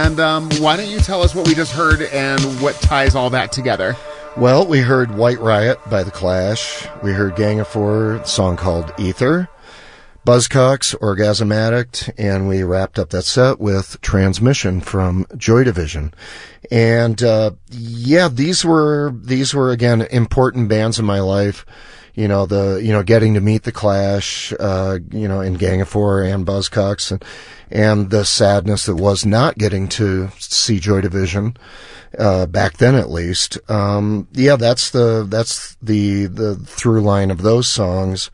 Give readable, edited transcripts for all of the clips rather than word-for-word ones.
And why don't you tell us what we just heard and what ties all that together? Well, we heard White Riot by The Clash. We heard Gang of Four, a song called Ether. Buzzcocks, Orgasm Addict, and we wrapped up that set with Transmission from Joy Division. And these were again important bands in my life. Getting to meet The Clash, in Gang of Four and Buzzcocks, and the sadness that was not getting to see Joy Division, back then at least. That's the through line of those songs.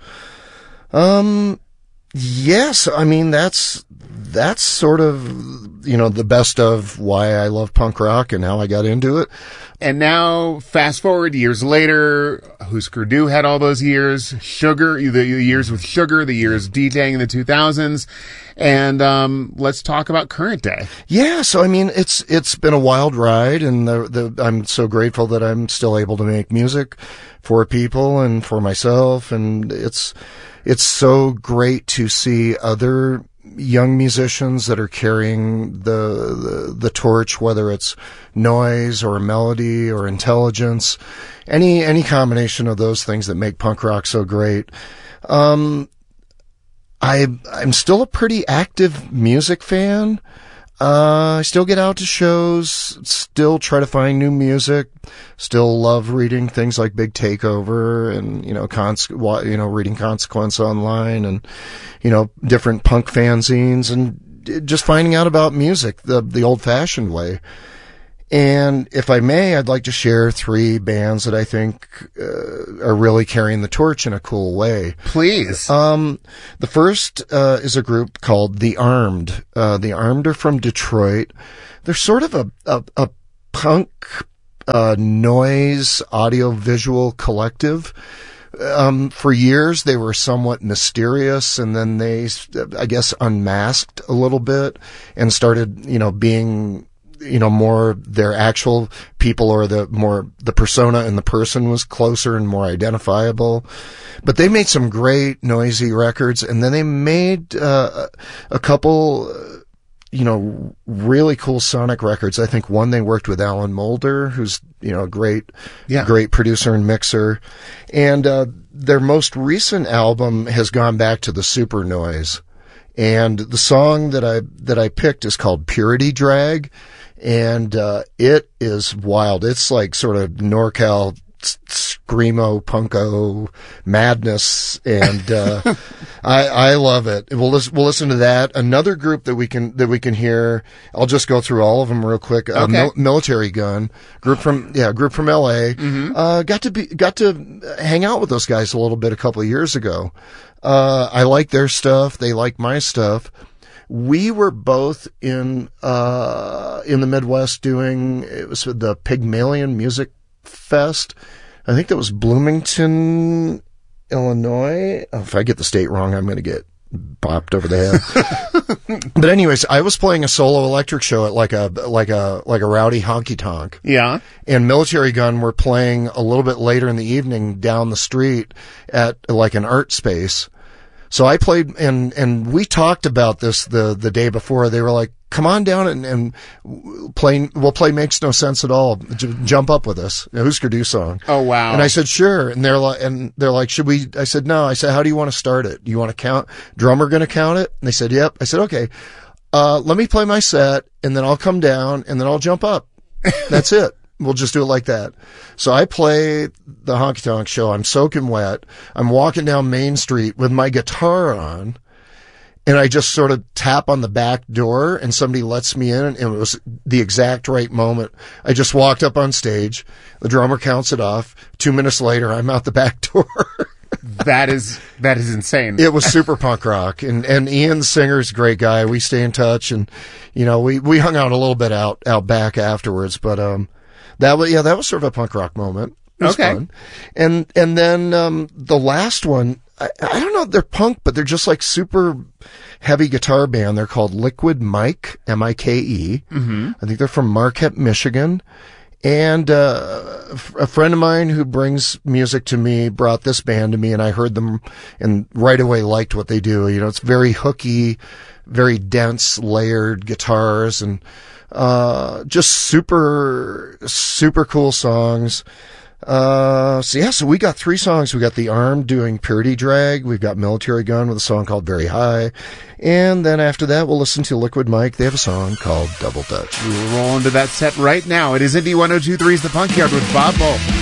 Yes, I mean, that's sort of, the best of why I love punk rock and how I got into it. And now, fast forward years later, Husker Du had all those years, Sugar, the years with Sugar, the years DJing in the 2000s, and let's talk about current day. Yeah, so I mean, it's been a wild ride, and I'm so grateful that I'm still able to make music for people and for myself, and it's so great to see other young musicians that are carrying the torch, whether it's noise or melody or intelligence, any combination of those things that make punk rock so great. I'm still a pretty active music fan. I still get out to shows, still try to find new music, still love reading things like Big Takeover and, reading Consequence online and, different punk fanzines and just finding out about music the old fashioned way. And if I may, I'd like to share 3 bands that I think are really carrying the torch in a cool way. Please. The first is a group called The Armed. The Armed are from Detroit. They're sort of a punk noise audio-visual collective. For years, they were somewhat mysterious, and then they, I guess, unmasked a little bit and started, being more their actual people, or the persona and the person was closer and more identifiable. But they made some great noisy records, and then they made a couple really cool sonic records. I think one they worked with Alan Moulder, who's a great producer and mixer, and their most recent album has gone back to the super noise. And the song that I picked is called Purity Drag. And it is wild. It's like sort of NorCal screamo punko madness, and I love it. We'll listen to that. Another group that we can hear. I'll just go through all of them real quick. Okay. Military Gun, group from LA. Mm-hmm. Got to hang out with those guys a little bit a couple of years ago. I like their stuff. They like my stuff. We were both in the Midwest doing, it was the Pygmalion Music Fest. I think that was Bloomington, Illinois. Oh, if I get the state wrong, I'm going to get bopped over the head. But anyways, I was playing a solo electric show at like a rowdy honky tonk. Yeah. And Military Gun were playing a little bit later in the evening down the street at like an art space. So I played, and we talked about this the day before. They were like, come on down and we'll play Makes No Sense at All. Jump up with us. A Husker Du song. Oh, wow. And I said, sure. And they're like, should we? I said, no. I said, how do you want to start it? Do you want to count? Drummer going to count it? And they said, yep. I said, okay. Let me play my set, and then I'll come down, and then I'll jump up. That's it. We'll just do it like that. So I play the honky tonk show. I'm soaking wet. I'm walking down Main Street with my guitar on, and I just sort of tap on the back door, and somebody lets me in, and it was the exact right moment. I just walked up on stage. The drummer counts it off. 2 minutes later, I'm out the back door. That is insane. It was super punk rock, and Ian Singer's a great guy. We stay in touch, and we hung out a little bit out back afterwards, but that was sort of a punk rock moment. It was fun. And then the last one, I don't know, they're punk, but they're just like super heavy guitar band. They're called Liquid Mike, M-I-K-E. Mm-hmm. I think they're from Marquette, Michigan. And a friend of mine who brings music to me brought this band to me, and I heard them and right away liked what they do. It's very hooky, very dense, layered guitars, and Just super, super cool songs. So we got 3 songs. We got The Arm doing Purity Drag. We've got Military Gun with a song called Very High. And then after that, we'll listen to Liquid Mike. They have a song called Double Dutch. We will roll into that set right now. It is Indie 102.3's The Punk Yard with Bob Mole.